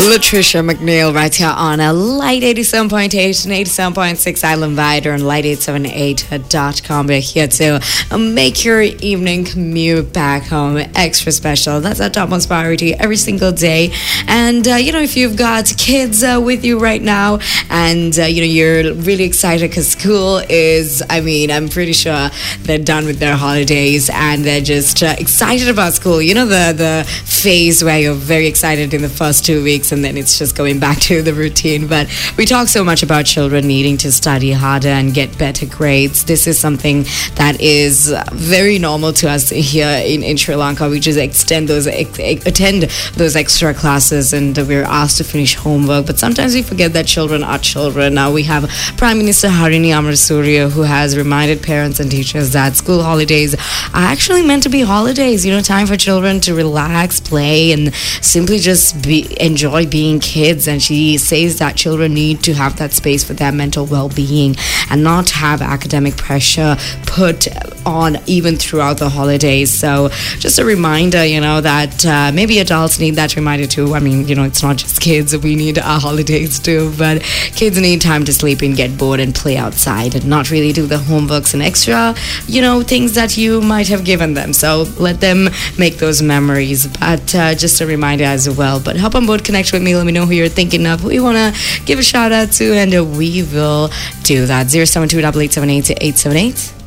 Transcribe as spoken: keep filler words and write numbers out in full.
Latricia McNeil right here on a Light eighty-seven point eight and eighty-seven point six Island Wide or on light eight seven eight dot com. We're here to make your evening commute back home extra special. That's our topmost priority every single day. And, uh, you know, if you've got kids uh, with you right now and, uh, you know, you're really excited because school is, I mean, I'm pretty sure they're done with their holidays and they're just uh, excited about school. You know, the, the phase where you're very excited in the first two weeks and then it's just going back to the routine. But we talk so much about children needing to study harder and get better grades. This is something that is very normal to us here in, in Sri Lanka. We just extend those ex- attend those extra classes and we're asked to finish homework. But sometimes we forget that children are children. Now we have Prime Minister Harini Amarasuriya, who has reminded parents and teachers that school holidays are actually meant to be holidays. You know, time for children to relax, play, and simply just be enjoy being kids. And she says that children need to have that space for their mental well-being and not have academic pressure put on even throughout the holidays. So just a reminder, you know, that uh, maybe adults need that reminder too. I mean, you know, it's not just kids. We need our holidays too, but kids need time to sleep and get bored and play outside and not really do the homeworks and extra, you know, things that you might have given them. So let them make those memories. But uh, just a reminder as well. But hop on board, connect with me, let me know who you're thinking of, who you want to give a shout out to, and uh, we will do that. zero seven two eight eight seven eight eight seven eight